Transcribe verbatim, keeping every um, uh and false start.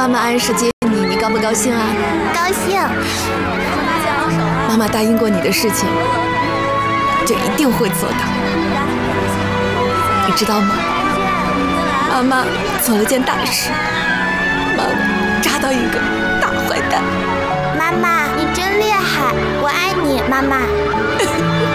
妈按时接你，你高不高兴啊？ 高兴。 妈妈答应过你的事情，就一定会做的。你知道吗？妈妈做了件大事，妈妈抓到一个大坏蛋。 妈妈，你真厉害，我爱你，妈妈。